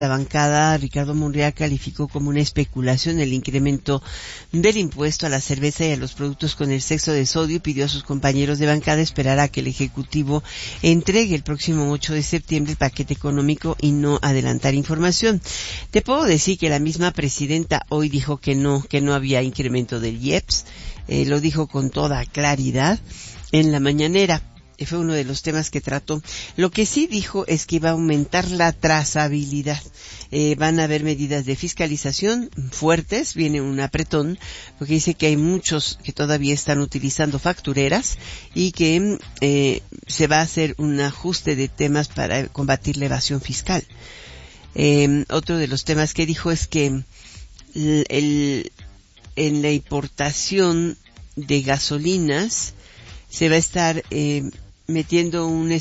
La bancada, Ricardo Monreal, calificó como una especulación el incremento del impuesto a la cerveza y a los productos con exceso de sodio y pidió a sus compañeros de bancada esperar a que el Ejecutivo entregue el próximo 8 de septiembre el paquete económico y no adelantar información. Te puedo decir que la misma presidenta hoy dijo que no había incremento del IEPS, lo dijo con toda claridad en la mañanera. Fue uno de los temas que trató. Lo que sí dijo es que iba a aumentar la trazabilidad. Van a haber medidas de fiscalización fuertes, viene un apretón, porque dice que hay muchos que todavía están utilizando factureras y que se va a hacer un ajuste de temas para combatir la evasión fiscal. Otro de los temas que dijo es que en la importación de gasolinas se va a estar metiendo un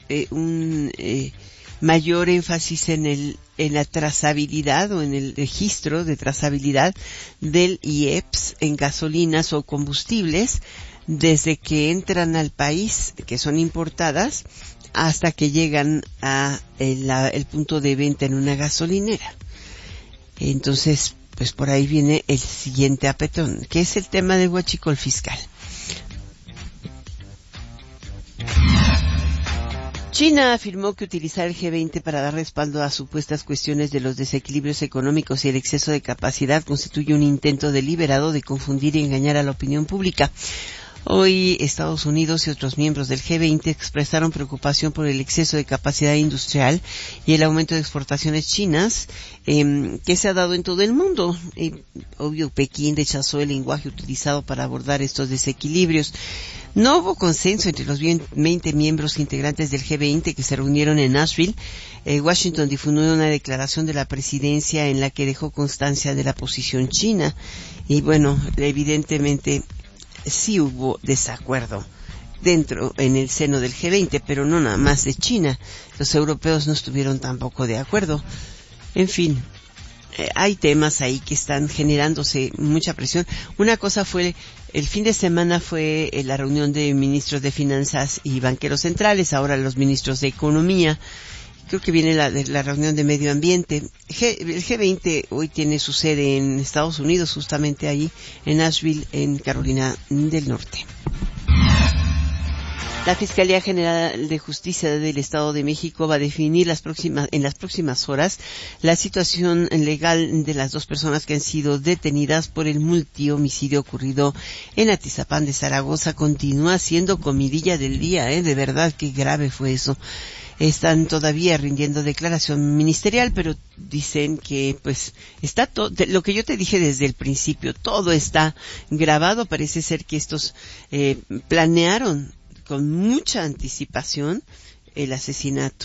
mayor énfasis en la trazabilidad o en el registro de trazabilidad del IEPS en gasolinas o combustibles desde que entran al país, que son importadas, hasta que llegan a el punto de venta en una gasolinera. Entonces, pues por ahí viene el siguiente apretón, que es el tema del huachicol fiscal. China afirmó que utilizar el G20 para dar respaldo a supuestas cuestiones de los desequilibrios económicos y el exceso de capacidad constituye un intento deliberado de confundir y engañar a la opinión pública. Hoy Estados Unidos y otros miembros del G20 expresaron preocupación por el exceso de capacidad industrial y el aumento de exportaciones chinas que se ha dado en todo el mundo. Obvio, Pekín rechazó el lenguaje utilizado para abordar estos desequilibrios. No hubo consenso entre los 20 miembros integrantes del G20 que se reunieron en Nashville. Washington difundió una declaración de la presidencia en la que dejó constancia de la posición china. Y bueno, evidentemente sí hubo desacuerdo en el seno del G20, pero no nada más de China. Los europeos no estuvieron tampoco de acuerdo. En fin, hay temas ahí que están generándose mucha presión. Una cosa fue, el fin de semana fue la reunión de ministros de finanzas y banqueros centrales, ahora los ministros de economía. Creo que viene la reunión de medio ambiente. El G20 hoy tiene su sede en Estados Unidos, justamente ahí en Nashville, en Carolina del Norte. La Fiscalía General de Justicia del Estado de México va a definir en las próximas horas la situación legal de las 2 personas que han sido detenidas por el multihomicidio ocurrido en Atizapán de Zaragoza. Continúa siendo comidilla del día, de verdad, qué grave fue eso. Están todavía rindiendo declaración ministerial, pero dicen que pues está todo, lo que yo te dije desde el principio, todo está grabado. Parece ser que estos planearon con mucha anticipación el asesinato.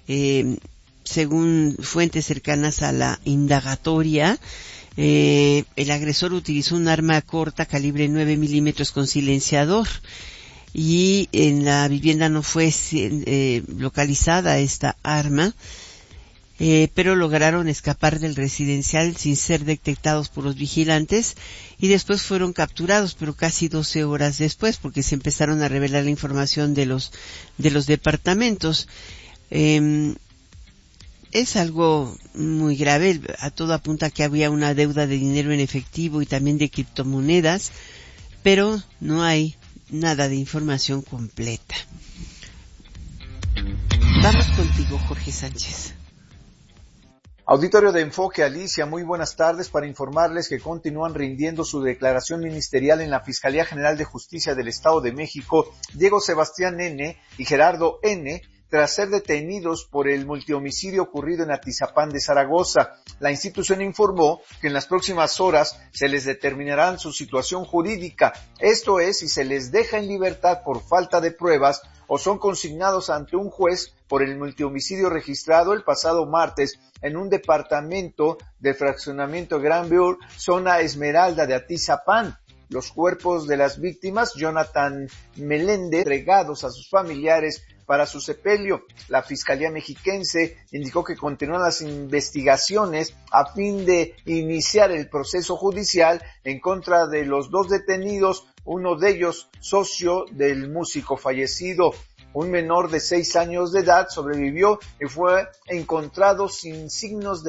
Según fuentes cercanas a la indagatoria, el agresor utilizó un arma corta calibre 9 milímetros con silenciador y en la vivienda no fue localizada esta arma, pero lograron escapar del residencial sin ser detectados por los vigilantes y después fueron capturados, pero casi 12 horas después, porque se empezaron a revelar la información de los departamentos. Es algo muy grave, a todo apunta que había una deuda de dinero en efectivo y también de criptomonedas, pero no hay nada de información completa. Vamos contigo, Jorge Sánchez. Auditorio de Enfoque, Alicia, muy buenas tardes para informarles que continúan rindiendo su declaración ministerial en la Fiscalía General de Justicia del Estado de México, Diego Sebastián N. y Gerardo N., tras ser detenidos por el multihomicidio ocurrido en Atizapán de Zaragoza. La institución informó que en las próximas horas se les determinará su situación jurídica, esto es, si se les deja en libertad por falta de pruebas o son consignados ante un juez por el multihomicidio registrado el pasado martes en un departamento de fraccionamiento Grandview, zona Esmeralda de Atizapán. Los cuerpos de las víctimas, Jonathan Meléndez, entregados a sus familiares para su sepelio. La Fiscalía Mexiquense indicó que continúan las investigaciones a fin de iniciar el proceso judicial en contra de los 2 detenidos, uno de ellos socio del músico fallecido. Un menor de 6 años de edad sobrevivió y fue encontrado sin signos de